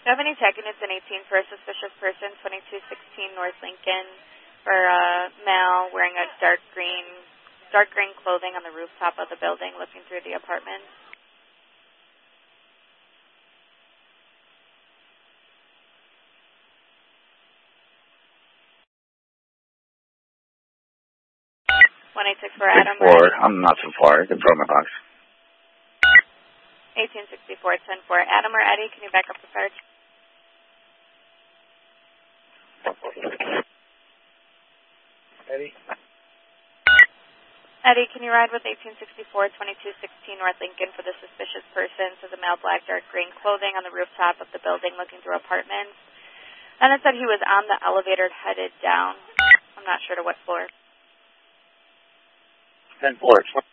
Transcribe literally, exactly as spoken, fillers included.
Do you have any tech units in eighteen for a suspicious person, twenty-two sixteen North Lincoln, for a male wearing a dark green, dark green clothing on the rooftop of the building looking through the apartment? one eight six four Adam. I'm not so far. You can throw my box. eighteen sixty-four ten four Adam or Eddie, can you back up the search? Eddie? Eddie, can you ride with eighteen sixty-four twenty-two sixteen North Lincoln for the suspicious person? Says a male black dark green clothing on the rooftop of the building looking through apartments. And it said he was on the elevator headed down. I'm not sure to what floor. ten four